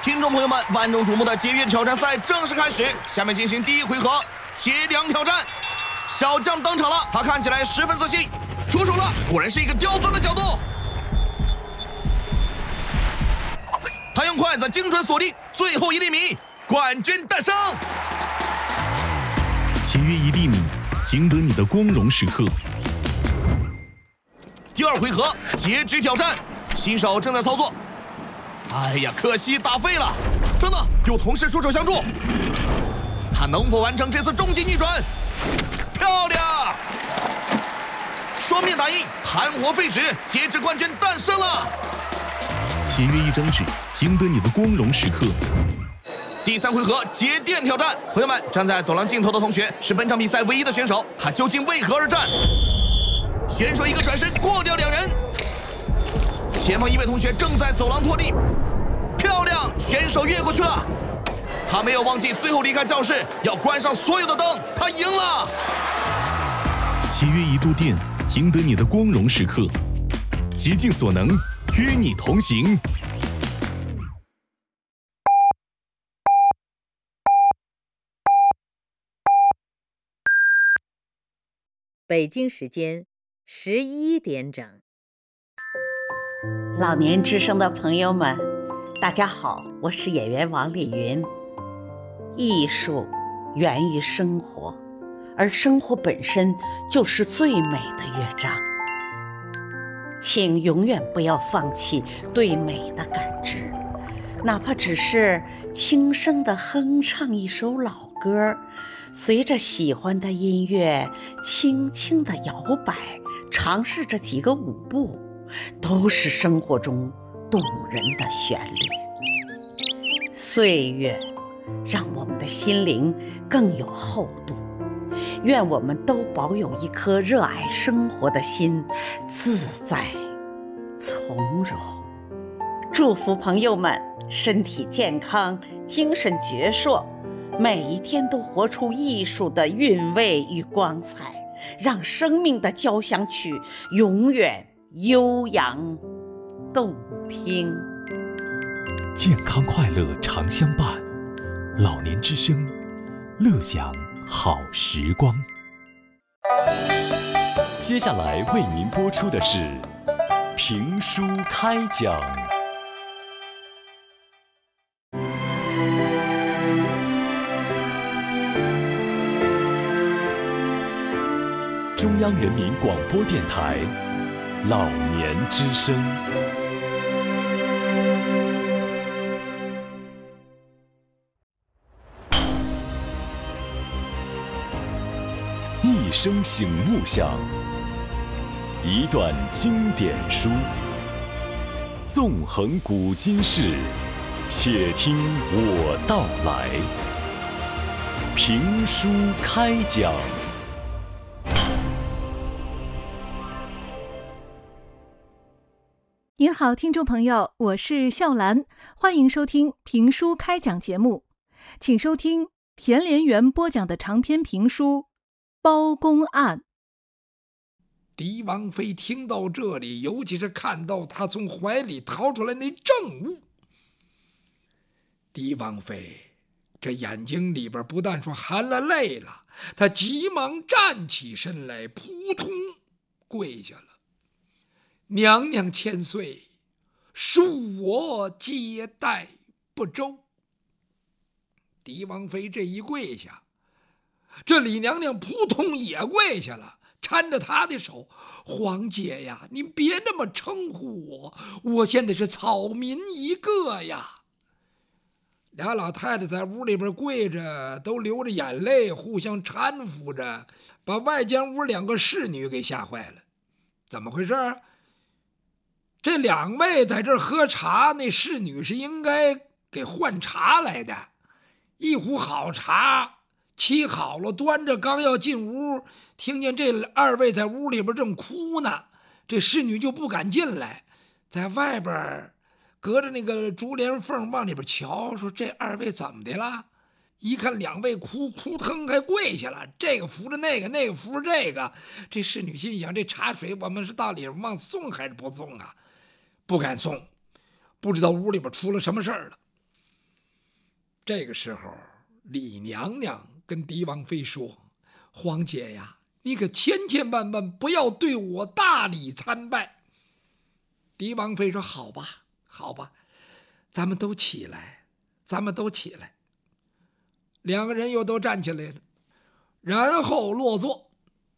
听众朋友们，万众瞩目的节约挑战赛正式开始，下面进行第一回合节粮挑战。小将登场了，他看起来十分自信，出手了，果然是一个刁钻的角度。他用筷子精准锁定最后1厘米，冠军诞生。 节约1厘米，赢得你的光荣时刻。 第二回合截肢挑战，新手正在操作。哎呀，可惜打废了。等等，有同事出手相助，他能否完成这次终极逆转？漂亮！双面打印，含活废纸，截肢冠军诞生了。 节约1张纸，赢得你的光荣时刻。 第3回合节电挑战，朋友们，站在走廊尽头的同学是本场比赛唯一的选手，他究竟为何而战？选手一个转身过掉2人，前方一位同学正在走廊拖地，漂亮，选手越过去了。他没有忘记最后离开教室要关上所有的灯，他赢了。 节约1度电，赢得你的光荣时刻。竭尽所能，与你同行。 北京时间11点整。 老年之声的朋友们，大家好，我是演员王丽云。艺术源于生活，而生活本身就是最美的乐章。请永远不要放弃对美的感知，哪怕只是轻声地哼唱一首老歌，随着喜欢的音乐轻轻地摇摆，尝试着几个舞步，都是生活中动人的旋律。岁月让我们的心灵更有厚度，愿我们都保有一颗热爱生活的心，自在从容。祝福朋友们身体健康，精神矍铄，每一天都活出艺术的韵味与光彩，让生命的交响曲永远悠扬动听。 健康快乐常相伴，老年之声，乐享好时光。接下来为您播出的是评书开讲。中央人民广播电台老年之声。一声醒目响，一段经典书，纵横古今事，且听我道来。评书开讲。 您好，听众朋友，我是笑兰，欢迎收听评书开讲节目，请收听田连元播讲的长篇评书《包公案》。 狄王妃听到这里，尤其是看到他从怀里掏出来那证物，狄王妃这眼睛里边不但说含了泪了，他急忙站起身来，扑通跪下了。娘娘千岁，恕我接待不周。狄王妃这一跪下，这李娘娘扑通也跪下了，搀着她的手：“皇姐呀，您别那么称呼我，我现在是草民一个呀。”俩老太太在屋里边跪着，都流着眼泪，互相搀扶着，把外间屋2个侍女给吓坏了。怎么回事？这2位在这儿喝茶，那侍女是应该给换茶来的。一壶好茶沏好了，端着刚要进屋，听见这2位在屋里边正哭呢，这侍女就不敢进来，在外边隔着那个竹帘缝往里边瞧，说这2位怎么的了？一看2位哭腾还跪下了，这个扶着那个，那个扶着这个。这侍女心想，这茶水我们是到里边往送还是不送啊？不敢送，不知道屋里边出了什么事儿了。 这个时候，李娘娘跟狄王妃说：“皇姐呀，你可千千万万不要对我大礼参拜。”狄王妃说：“好吧，好吧，咱们都起来，咱们都起来。”两个人又都站起来了，然后落座。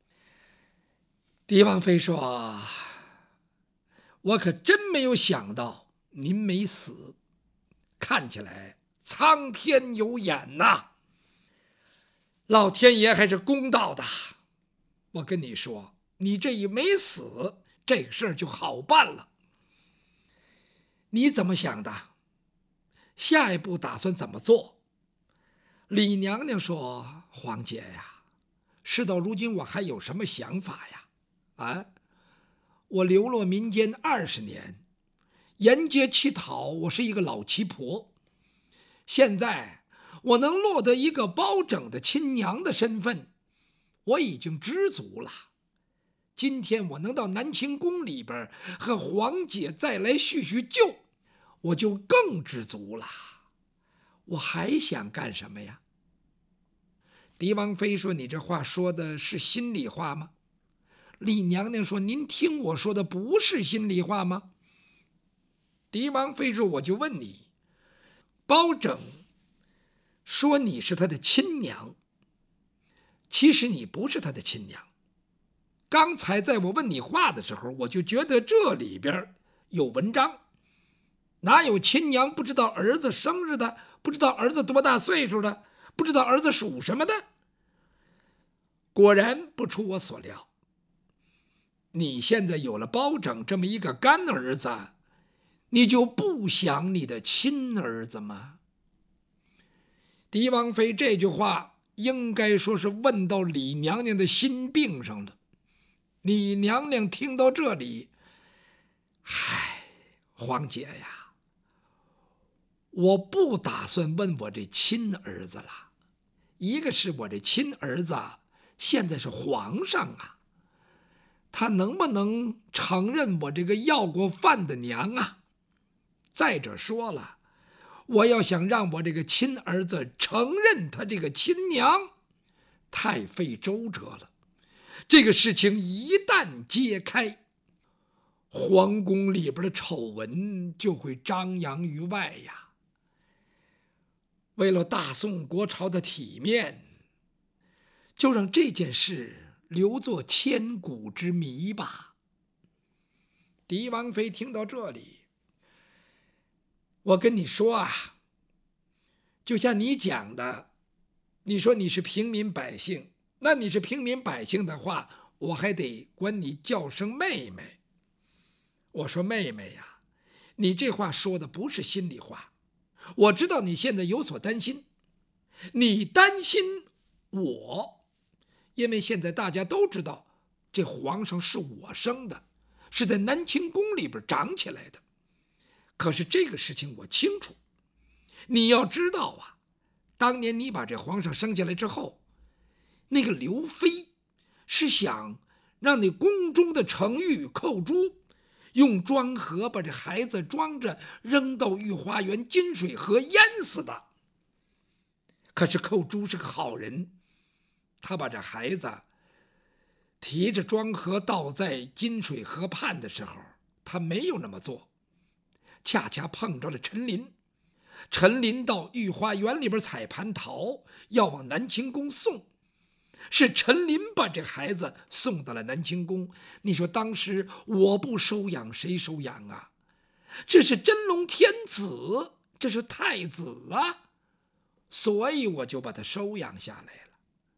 狄王妃说：“我可真没有想到您没死，看起来苍天有眼呐，老天爷还是公道的。我跟你说，你这一没死，这个事儿就好办了。你怎么想的？下一步打算怎么做？”李娘娘说：“皇姐呀，事到如今我还有什么想法呀？我流落民间20年，沿街乞讨，我是一个老奇婆。现在我能落得一个包拯的亲娘的身份，我已经知足了。今天我能到南清宫里边和皇姐再来叙叙旧，我就更知足了。我还想干什么呀？”狄王妃说：“你这话说的是心里话吗？”李娘娘说：“您听我说的不是心里话吗？”狄王妃说：“我就问你，包拯说你是他的亲娘，其实你不是他的亲娘。刚才在我问你话的时候，我就觉得这里边有文章。哪有亲娘不知道儿子生日的，不知道儿子多大岁数的，不知道儿子属什么的？果然不出我所料，你现在有了包拯这么一个干儿子，你就不想你的亲儿子吗？”狄王妃这句话应该说是问到李娘娘的心病上了。李娘娘听到这里，嗨，皇姐呀，我不打算问我这亲儿子了。一个是我这亲儿子现在是皇上啊，他能不能承认我这个要过饭的娘啊？再者说了，我要想让我这个亲儿子承认他这个亲娘，太费周折了。这个事情一旦揭开，皇宫里边的丑闻就会张扬于外呀。为了大宋国朝的体面，就让这件事留作千古之谜吧。狄王妃听到这里，我跟你说啊，就像你讲的，你说你是平民百姓，那你是平民百姓的话，我还得管你叫声妹妹。我说妹妹呀，你这话说的不是心里话。我知道你现在有所担心，你担心我，因为现在大家都知道这皇上是我生的，是在南清宫里边长起来的。可是这个事情我清楚，你要知道啊，当年你把这皇上生下来之后，那个刘妃是想让那宫中的程昱寇珠用装盒把这孩子装着扔到御花园金水河淹死的。可是寇珠是个好人，他把这孩子提着装盒倒在金水河畔的时候，他没有那么做，恰恰碰着了陈琳。陈琳到御花园里边采蟠桃，要往南清宫送，是陈琳把这孩子送到了南清宫。你说当时我不收养谁收养啊？这是真龙天子，这是太子啊，所以我就把他收养下来了。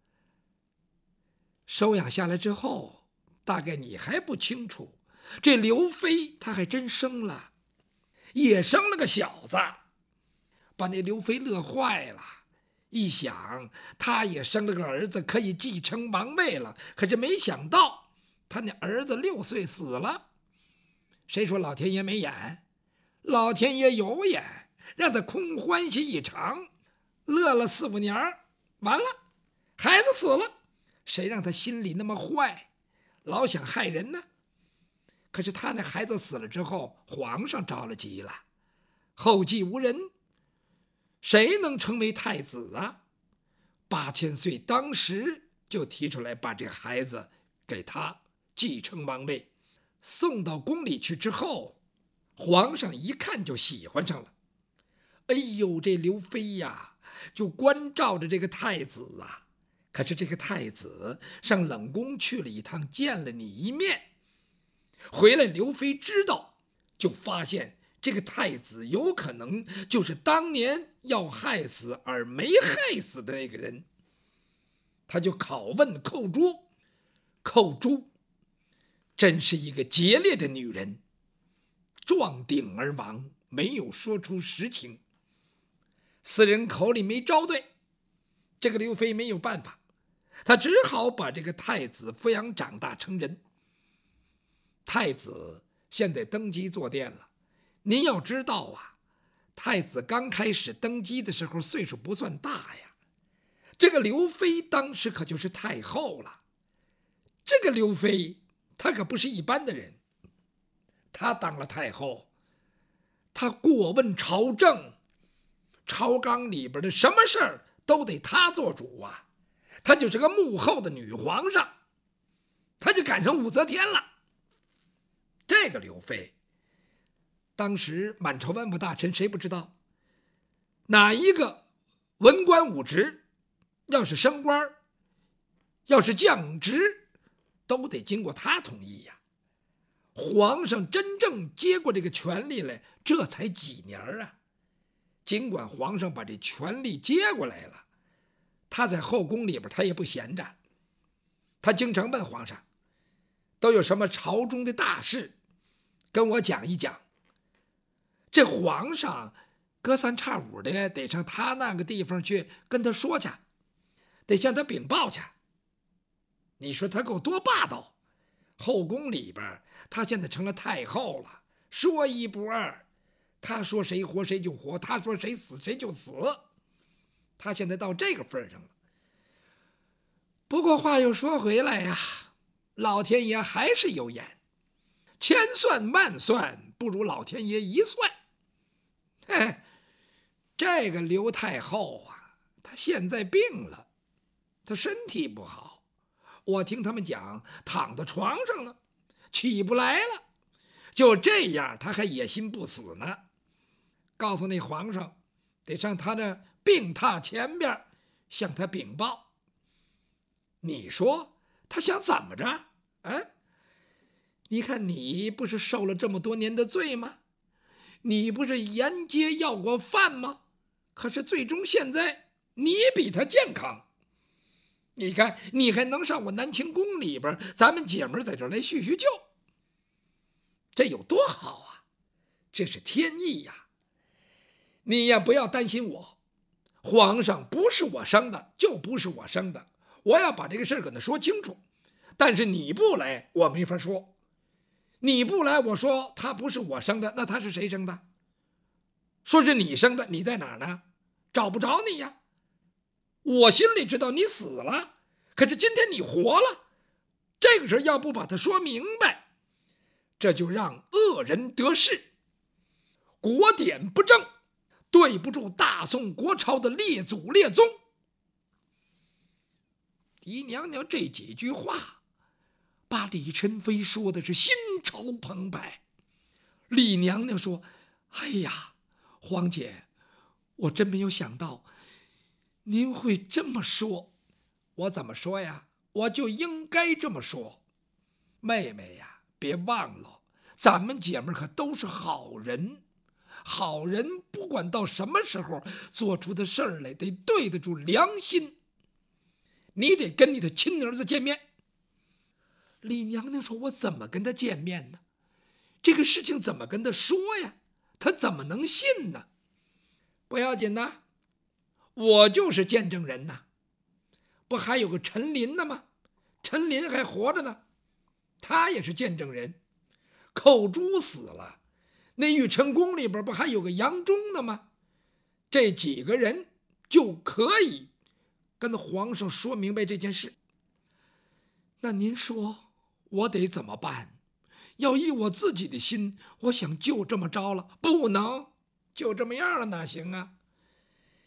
收养下来之后，大概你还不清楚，这刘妃她还真生了，也生了个小子，把那刘妃乐坏了。一想他也生了个儿子，可以继承王位了。可是没想到他那儿子6岁死了。谁说老天爷没眼？老天爷有眼，让他空欢喜一场，乐了4、5年，完了孩子死了。谁让他心里那么坏，老想害人呢？可是他那孩子死了之后，皇上着了急了，后继无人， 谁能成为太子啊？8000岁当时就提出来把这孩子给他继承王位。送到宫里去之后，皇上一看就喜欢上了。哎呦，这刘妃呀，就关照着这个太子啊。可是这个太子上冷宫去了一趟，见了你一面，回来刘妃知道，就发现这个太子有可能就是当年要害死而没害死的那个人。他就拷问寇珠，寇珠真是一个劫烈的女人，撞顶而亡，没有说出实情。四人口里没招对，这个刘妃没有办法，她只好把这个太子抚养长大成人。太子现在登基坐殿了，您要知道啊，太子刚开始登基的时候岁数不算大呀，这个刘妃当时可就是太后了。这个刘妃她可不是一般的人，她当了太后，她过问朝政，朝纲里边的什么事儿都得她做主啊。她就是个幕后的女皇上，她就赶上武则天了。这个刘妃当时满朝文武大臣谁不知道，哪一个文官武职要是升官，要是降职，都得经过他同意呀。皇上真正接过这个权力来，这才几年啊。尽管皇上把这权力接过来了，他在后宫里边他也不闲着，他经常问皇上都有什么朝中的大事，跟我讲一讲。这皇上隔三差五的得上他那个地方去跟他说去，得向他禀报去。你说他够多霸道。后宫里边他现在成了太后了，说一不二，他说谁活谁就活，他说谁死谁就死，他现在到这个份上了。不过话又说回来呀，老天爷还是有眼，千算万算不如老天爷一算。这个刘太后啊，她现在病了，她身体不好，我听他们讲躺在床上了，起不来了。就这样她还野心不死呢，告诉那皇上得上他的病榻前边向他禀报。你说他想怎么着啊？你看你不是受了这么多年的罪吗？你不是沿街要过饭吗？可是最终现在你比他健康，你看你还能上我南清宫里边，咱们姐们在这儿来叙叙旧，这有多好啊！这是天意呀！你呀不要担心我，皇上不是我生的就不是我生的，我要把这个事儿跟他说清楚。但是你不来我没法说，你不来我说他不是我生的，那他是谁生的？说是你生的，你在哪儿呢？找不着你呀。我心里知道你死了，可是今天你活了，这个事要不把它说明白，这就让恶人得势，国典不正，对不住大宋国朝的列祖列宗。狄娘娘这几句话把李宸妃说的是心潮澎湃。李娘娘说：哎呀，皇姐，我真没有想到您会这么说。我怎么说呀？我就应该这么说。妹妹呀，别忘了，咱们姐妹可都是好人，好人不管到什么时候做出的事儿来得对得住良心。你得跟你的亲儿子见面。李娘娘说：我怎么跟他见面呢？这个事情怎么跟他说呀？他怎么能信呢？不要紧呐，我就是见证人呐。不还有个陈琳呢吗？陈琳还活着呢，他也是见证人。寇珠死了，那玉成宫里边不还有个杨忠呢吗？这几个人就可以跟皇上说明白这件事。那您说我得怎么办？要依我自己的心，我想就这么着了，不能就这么样了，哪行啊？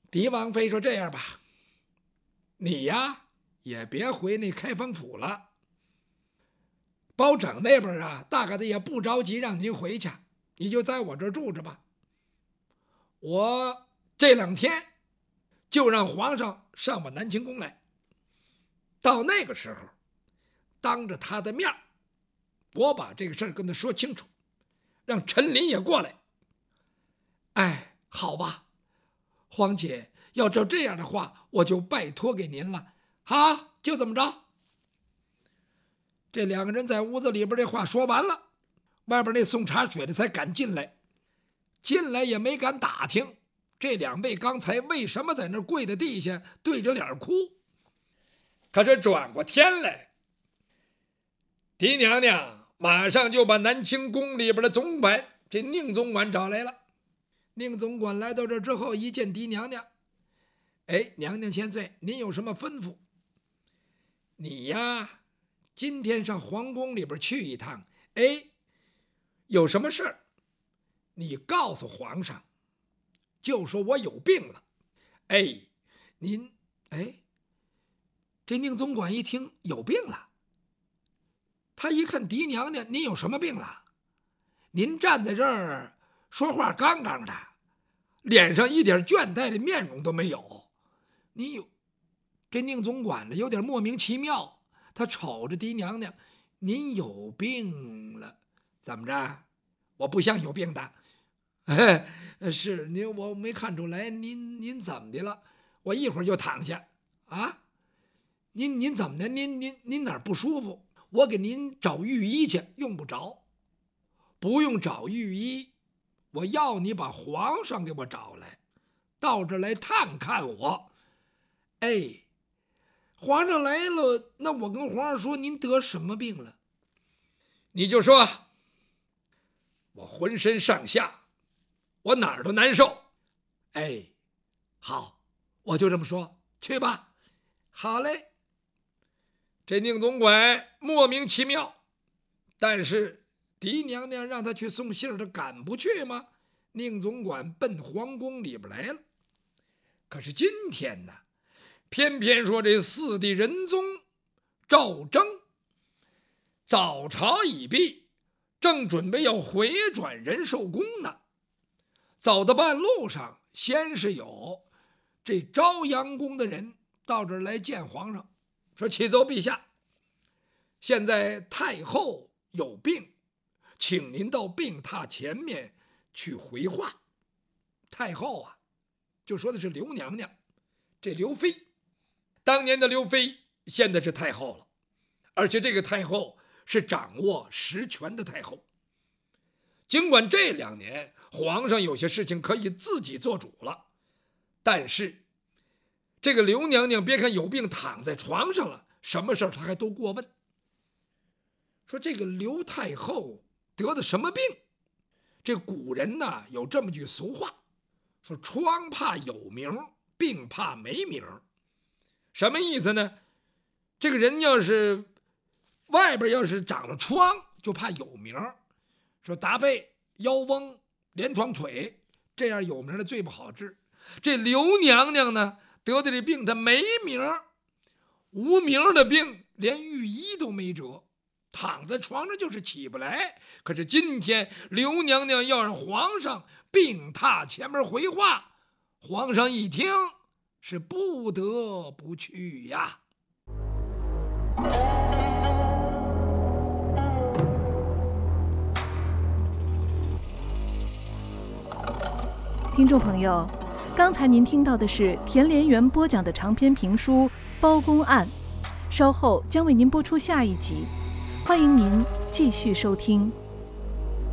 狄王妃说：“这样吧，你呀也别回那开封府了。包拯那边啊，大概的也不着急让您回去，你就在我这儿住着吧。我这2天就让皇上上我南清宫来，到那个时候，当着他的面，我把这个事儿跟他说清楚，让陈琳也过来。”哎，好吧，皇姐，要照这样的话，我就拜托给您了。好，就这么着。这2个人在屋子里边这话说完了，外边那送茶水的才敢进来，进来也没敢打听这2位刚才为什么在那跪在地下对着脸哭。可是转过天来，狄娘娘马上就把南清宫里边的总管这宁总管找来了。宁总管来到这之后，一见狄娘娘，哎，娘娘千岁，您有什么吩咐？你呀，今天上皇宫里边去一趟，哎，有什么事儿，你告诉皇上，就说我有病了。哎，您，哎，这宁总管一听有病了，他一看狄娘娘，您有什么病了？您站在这儿说话杠杠的，脸上一点倦怠的面容都没有。你有这宁总管呢，有点莫名其妙。他瞅着狄娘娘，您有病了？怎么着？我不像有病的。哎，是您，我没看出来。您怎么的了？我一会儿就躺下啊。您怎么的？您哪儿不舒服？我给您找御医去，用不着。不用找御医，我要你把皇上给我找来，到这儿来探看我。哎，皇上来了，那我跟皇上说您得什么病了，你就说我浑身上下，我哪儿都难受。哎，好，我就这么说，去吧。好嘞。这宁总管莫名其妙，但是狄娘娘让他去送信儿，他敢不去吗？宁总管奔皇宫里边来了。可是今天呢，偏偏说这4弟仁宗赵祯早朝已毕，正准备要回转仁寿宫呢。走到半路上，先是有这朝阳宫的人到这儿来见皇上，说：“启奏陛下，现在太后有病，请您到病榻前面去回话。”太后啊，就说的是刘娘娘，这刘妃，当年的刘妃现在是太后了，而且这个太后是掌握实权的太后。尽管这2年皇上有些事情可以自己做主了，但是这个刘娘娘别看有病躺在床上了，什么事儿她还都过问。说这个刘太后得的什么病？这古人呢有这么句俗话，说疮怕有名，病怕没名。什么意思呢？这个人要是外边要是长了疮，就怕有名。说达贝、腰翁、连床腿，这样有名的最不好治。这刘娘娘呢得的这病，她没名，无名的病连御医都没辙，躺在床上就是起不来。可是今天刘娘娘要让皇上病榻前面回话，皇上一听是不得不去呀。 听众朋友，刚才您听到的是田连元播讲的长篇评书《包公案》，稍后将为您播出下一集，欢迎您继续收听。